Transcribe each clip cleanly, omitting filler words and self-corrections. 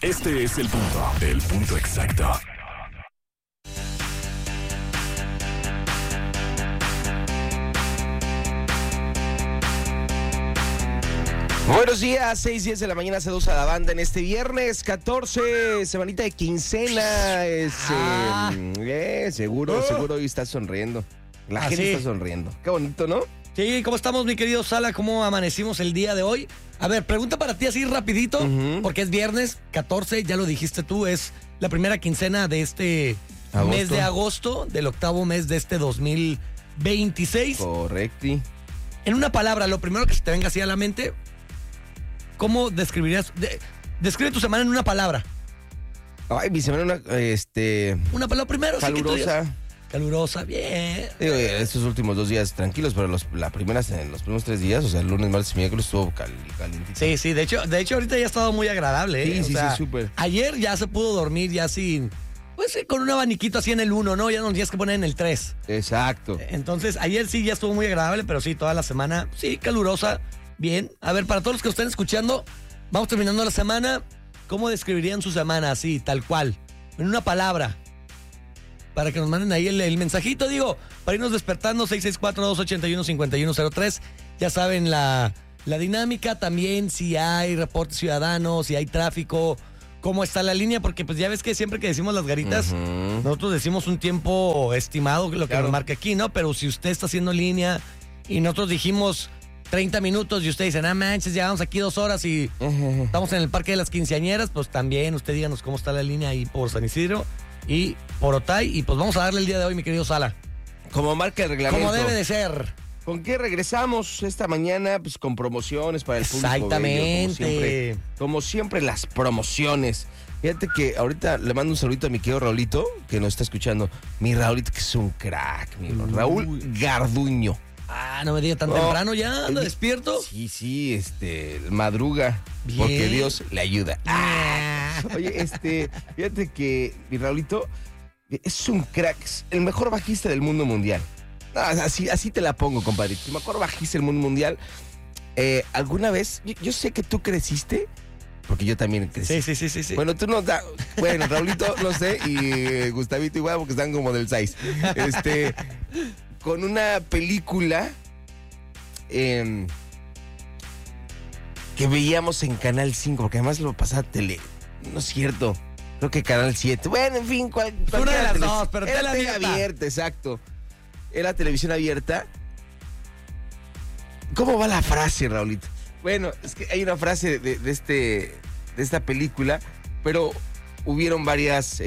Este es el punto exacto. Buenos días, 6:10 de la mañana, saludos a la banda en este viernes 14, semanita de quincena. Seguro hoy está sonriendo. La gente está sonriendo. Qué bonito, ¿no? Sí, ¿cómo estamos, mi querido Sala? ¿Cómo amanecimos el día de hoy? A ver, pregunta para ti así rapidito, porque es viernes 14, ya lo dijiste tú, es la primera quincena de este mes de agosto, del octavo mes de este 2026. Correcto. En una palabra, lo primero que se te venga así a la mente, ¿cómo describirías? Describe tu semana en una palabra. Ay, mi semana, Una palabra primero. calurosa. Calurosa, bien. Estos últimos 2 días tranquilos, pero en los primeros 3 días, o sea, el lunes, martes y miércoles estuvo calientito. Sí, de hecho ahorita ya ha estado muy agradable, ¿eh? Sí, súper. Ayer ya se pudo dormir ya sin, pues con un abaniquito así en el 1, ¿no? Ya no tienes que poner en el 3. Exacto. Entonces, ayer sí ya estuvo muy agradable, pero sí, toda la semana, sí, calurosa, bien. A ver, para todos los que estén escuchando, vamos terminando la semana. ¿Cómo describirían su semana así, tal cual? En una palabra. Para que nos manden ahí el mensajito, digo, para irnos despertando, 664-281-5103. Ya saben la dinámica, también si hay reportes ciudadanos, si hay tráfico, cómo está la línea, porque pues ya ves que siempre que decimos las garitas, nosotros decimos un tiempo estimado, lo que nos marca aquí, ¿no? Pero si usted está haciendo línea y nosotros dijimos 30 minutos y usted dice, no manches, llevamos aquí 2 horas y estamos en el Parque de las Quinceañeras, pues también usted díganos cómo está la línea ahí por San Isidro y por Otay, y pues vamos a darle el día de hoy, mi querido Sala. Como marca el reglamento. Como debe de ser. ¿Con qué regresamos esta mañana? Pues con promociones para el público. Exactamente. Bello, como siempre, las promociones. Fíjate que ahorita le mando un saludito a mi querido Raulito, que nos está escuchando. Mi Raulito, que es un crack, mi Raúl Garduño. Ah, no me diga tan temprano ya, anda despierto. Sí, madruga, bien. Porque Dios le ayuda. Oye, fíjate que mi Raulito es un crack, es el mejor bajista del mundo mundial. Así te la pongo, compadre. El mejor bajista del mundo mundial. ¿Alguna vez? Yo sé que tú creciste, porque yo también crecí. Sí. Bueno, tú no da. Bueno, Raulito, no sé, y Gustavito igual, porque están como del 6. Con una película que veíamos en Canal 5, porque además lo pasaba tele. No es cierto. Creo que Canal 7. Bueno, en fin, una de las dos, pero era tele abierta, exacto. Era televisión abierta. ¿Cómo va la frase, Raulito? Bueno, es que hay una frase de esta película, pero hubieron varias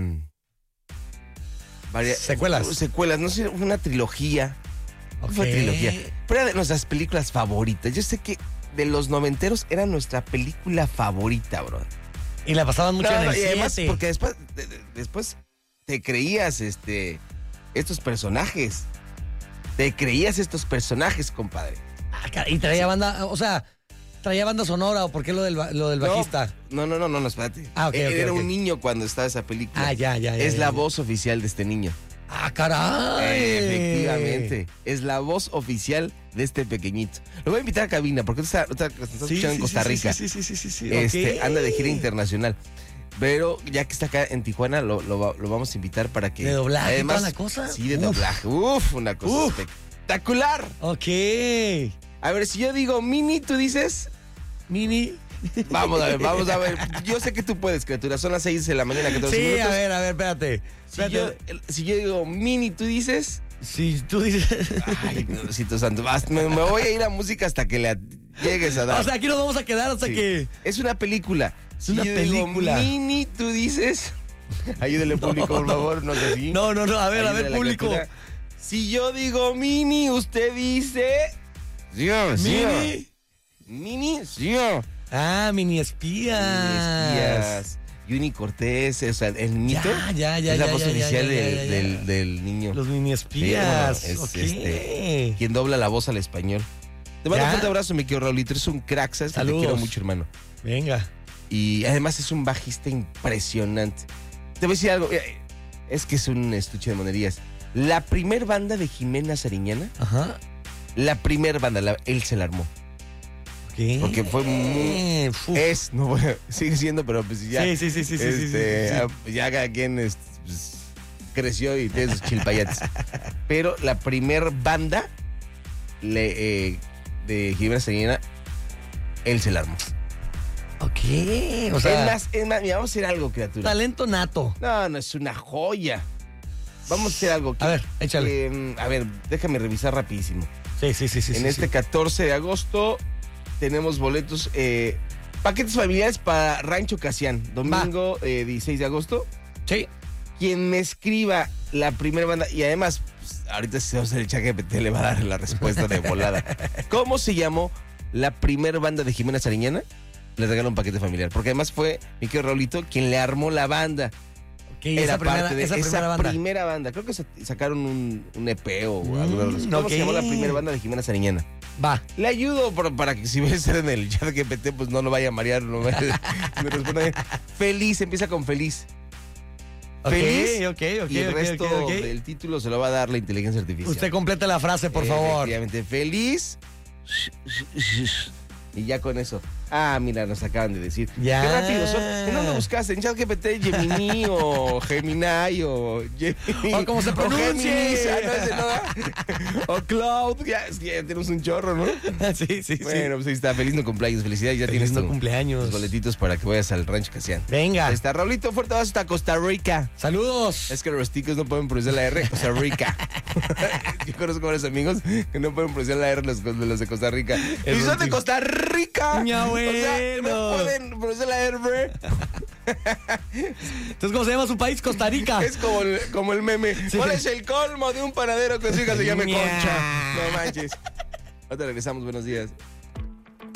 secuelas, no sé, una trilogía. Okay. Fue trilogía. Pero era de nuestras películas favoritas. Yo sé que de los noventeros era nuestra película favorita, bro. Y la pasaban mucho en el 7. Además, porque después te creías estos personajes. Te creías estos personajes, compadre. Y traía banda, o sea, traía banda sonora, ¿o por qué lo del bajista? No, espérate. Era un niño cuando estaba esa película. Ya. Es la voz oficial de este niño. Caray. Efectivamente, es la voz oficial de este pequeñito. Lo voy a invitar a cabina, porque está escuchando en Costa Rica. Sí. Okay. Anda de gira internacional. Pero ya que está acá en Tijuana, lo vamos a invitar para que... ¿De doblaje además, toda la cosa? Sí, de doblaje. Una cosa espectacular. Ok. A ver, si yo digo Mini, ¿tú dices? Mini. Vamos a ver. Yo sé que tú puedes, criatura. Son las 6 de la mañana, 14 minutos. Sí, a ver, espérate. Si yo digo Mini, ¿tú dices? Si tú dices... Ay, Diosito Santo. Me voy a ir a música hasta que le llegues a dar. O sea, aquí nos vamos a quedar hasta que... Es una película. Si una película. Digo, Mini, ¿tú dices? Ayúdele, público, por favor. No sé si. No. A ver, público. Criatura. Si yo digo Mini, usted dice... Mini. Mini, Mini espías. Yuni Cortés, o sea, el niñito. Ya. Es la voz oficial del niño. Los mini espías. Sí, es quien dobla la voz al español. Te mando un fuerte abrazo, mi querido Raulito. Eres un crack, ¿sabes? Te quiero mucho, hermano. Venga. Y además es un bajista impresionante. Te voy a decir algo. Es que es un estuche de monerías. La primer banda de Jimena Sariñana. Ajá. La primer banda, él se la armó. ¿Qué? Porque fue muy... Uf. No, bueno, sigue siendo, pero pues ya... Sí. Ya cada quien pues, creció y tiene sus chilpayates. Pero la primer banda de Jiménez Sariñana, él se la armó. Ok, o sea, Es más, mira, vamos a hacer algo, criatura. talento nato. No, es una joya. Vamos a hacer algo. A ver, échale. A ver, déjame revisar rapidísimo. Sí. En este 14 de agosto tenemos boletos, paquetes familiares para Rancho Casián, domingo 16 de agosto. Sí. Quien me escriba la primera banda, y además, pues, ahorita si vamos a hacer el ChatGPT le va a dar la respuesta de volada. ¿Cómo se llamó la primera banda de Jimena Sariñana? Le regalo un paquete familiar, porque además fue mi querido Raulito quien le armó la banda. Okay, esa primera banda. Creo que sacaron un EP o algo de eso. ¿Cómo se llamó la primera banda de Jimena Sariñana? Va. Le ayudo para que si va a estar en el chat GPT, pues no lo vaya a marear. No me responda bien. Feliz, empieza con Feliz. Feliz. Ok. Y el resto del título se lo va a dar la inteligencia artificial. Usted complete la frase, por favor. Efectivamente, Feliz. Y ya con eso. Ah, mira, nos acaban de decir. Ya. Qué rápido son. ¿En dónde buscaste? ¿En ChatGPT, Gemini o Gemini o Gemini? O como se pronuncie. O Cloud. Ya tenemos un chorro, ¿no? Sí. Bueno, pues ahí está. Feliz no cumpleaños. Felicidades. Ya Feliz tienes no cumpleaños. tus boletitos para que vayas al Rancho Casián. Venga. Ahí está. Raulito, fuerte abrazo hasta Costa Rica. Saludos. Es que los ticos no pueden pronunciar la R. Costa Rica. Yo conozco varios amigos que no pueden pronunciar la R los de Costa Rica. Y son de Costa Rica. Ya, O sea, bueno. no pueden pronunciar la R. Entonces, ¿cómo se llama su país? Costa Rica. Es como el meme. Sí. ¿Cuál es el colmo de un panadero que su hija se llame Ña. Concha? No manches. Ahorita regresamos. Buenos días.